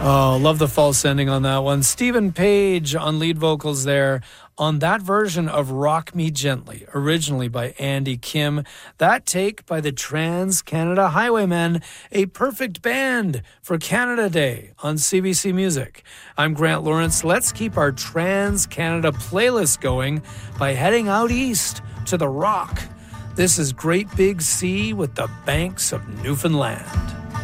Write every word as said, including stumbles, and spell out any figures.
Oh, love the false ending on that one. Stephen Page on lead vocals there on that version of Rock Me Gently, originally by Andy Kim. That take by the Trans-Canada Highwaymen, a perfect band for Canada Day on C B C Music. I'm Grant Lawrence. Let's keep our Trans-Canada playlist going by heading out east to the Rock. This is Great Big Sea with the Banks of Newfoundland.